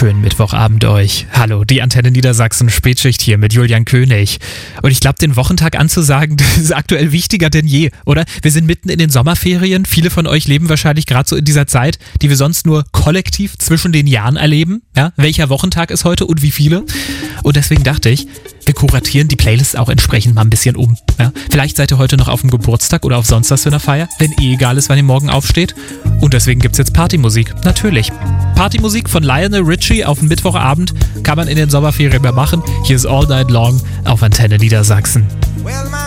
Schönen Mittwochabend euch. Hallo, die Antenne Niedersachsen Spätschicht hier mit Julian König. Und ich glaube, den Wochentag anzusagen, das ist aktuell wichtiger denn je, oder? Wir sind mitten in den Sommerferien. Viele von euch leben wahrscheinlich gerade so in dieser Zeit, die wir sonst nur kollektiv zwischen den Jahren erleben. Ja? Welcher Wochentag ist heute und wie viele? Und deswegen dachte ich, wir kuratieren die Playlists auch entsprechend mal ein bisschen um. Ja? Vielleicht seid ihr heute noch auf dem Geburtstag oder auf sonst was für eine Feier, wenn egal ist, wann ihr morgen aufsteht. Und deswegen gibt's jetzt Partymusik. Natürlich. Partymusik von Lionel Richie auf den Mittwochabend kann man in den Sommerferien mehr machen. Hier ist All Night Long auf Antenne Niedersachsen.